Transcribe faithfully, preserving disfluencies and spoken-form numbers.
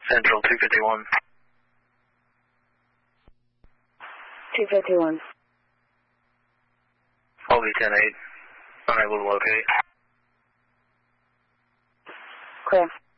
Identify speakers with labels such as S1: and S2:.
S1: Central two fifty-one.
S2: two fifty-one.
S1: I'll be ten eight. Unable to locate.
S2: Clear.